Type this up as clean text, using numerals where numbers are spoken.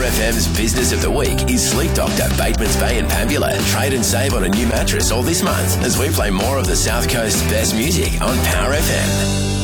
FM's Business of the Week is Sleep Doctor, Batemans Bay and Pambula. Trade and save on a new mattress all this month as we play more of the South Coast's best music on Power FM.